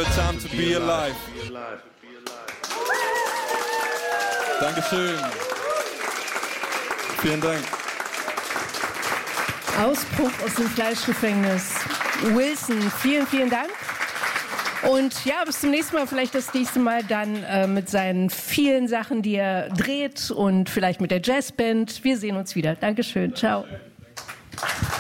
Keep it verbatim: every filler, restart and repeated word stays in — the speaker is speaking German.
a time to be alive. Dankeschön. Vielen Dank. Ausbruch aus dem Fleischgefängnis. Wilson, vielen, vielen Dank. Und ja, bis zum nächsten Mal, vielleicht das nächste Mal dann äh, mit seinen vielen Sachen, die er dreht und vielleicht mit der Jazzband. Wir sehen uns wieder. Dankeschön. Ciao.